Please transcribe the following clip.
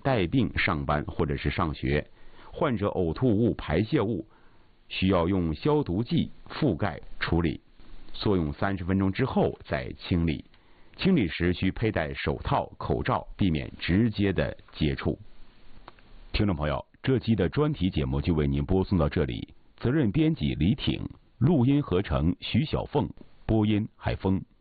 带病上班或者是上学。患者呕吐物、排泄物需要用消毒剂覆盖处理，作用30分钟之后再清理。清理时需佩戴手套、口罩，避免直接的接触。听众朋友，这期的专题节目就为您播送到这里，责任编辑李挺，录音合成徐小凤，播音海峰。